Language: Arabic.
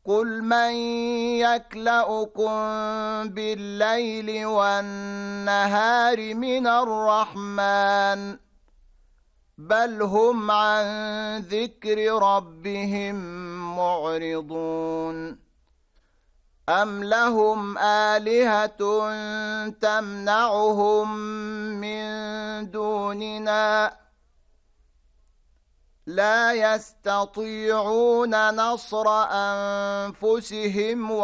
قل من يكلؤكم بالليل والنهار من الرحمن بل هم عن ذكر ربهم معرضون أم لهم آلهة تمنعهم من دوننا لا يستطيعون نصر أنفسهم